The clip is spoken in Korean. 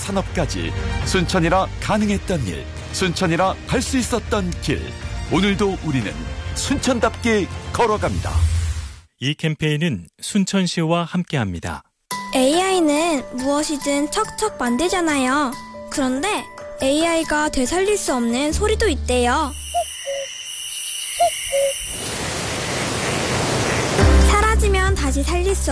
산업까지 순천이라 가능했던 일, 순천이라 갈 수 있었던 길. 오늘도 우리는 순천답게 걸어갑니다. 이 캠페인은 순천시와 함께합니다. AI는 무엇이든 척척 만들잖아요. 그런데 AI가 되살릴 수 없는 소리도 있대요. 사라지면 다시 살릴 수